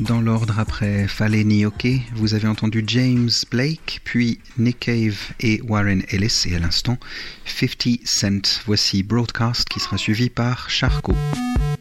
Dans l'ordre après Fale Nioke, vous avez entendu James Blake, puis Nick Cave et Warren Ellis, et à l'instant 50 Cent. Voici Broadcast qui sera suivi par Charcot.